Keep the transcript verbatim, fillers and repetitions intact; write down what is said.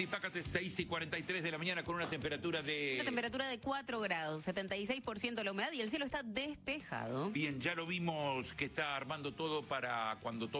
Tati, pácate, seis y cuarenta y tres de la mañana con una temperatura de... Una temperatura de cuatro grados, setenta y seis por ciento la humedad y el cielo está despejado. Bien, ya lo vimos que está armando todo para cuando todo